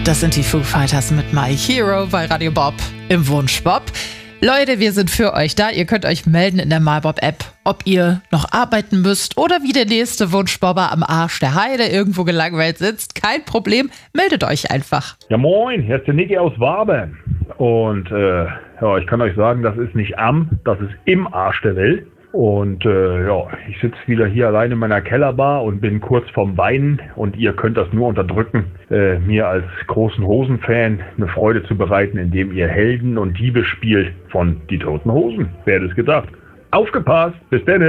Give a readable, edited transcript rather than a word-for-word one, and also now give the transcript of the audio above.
Das sind die Foo Fighters mit My Hero bei Radio Bob im Wunschbob. Leute, wir sind für euch da. Ihr könnt euch melden in der MyBob-App, ob ihr noch arbeiten müsst oder wie der nächste Wunschbobber am Arsch der Heide irgendwo gelangweilt sitzt. Kein Problem, meldet euch einfach. Ja moin, hier ist der Niki aus Waben. Und ich kann euch sagen, das ist nicht das ist im Arsch der Welt. Und ich sitze wieder hier allein in meiner Kellerbar und bin kurz vorm Weinen. Und ihr könnt das nur unterdrücken, mir als großen Hosen-Fan eine Freude zu bereiten, indem ihr Helden und Diebe spielt von Die Toten Hosen. Wer hätte es gedacht? Aufgepasst, bis dann!